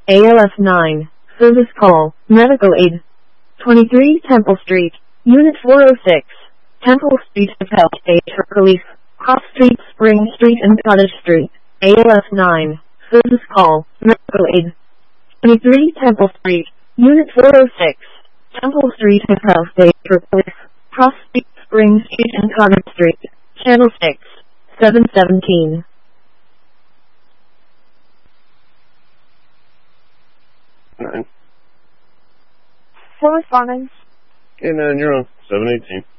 ALS 9. Service call. Medical aid. 23 Temple Street. Unit 406. Temple Street Hotel State for Police. Cross Street, Spring Street and Cottage Street. ALS 9. Service call. Medical aid. 23 Temple Street. Unit 406. Temple Street Hotel State for Police. Cross Street, Spring Street and Cottage Street. Channel 6. 717. Full responding. Okay, 9, you're on. 718.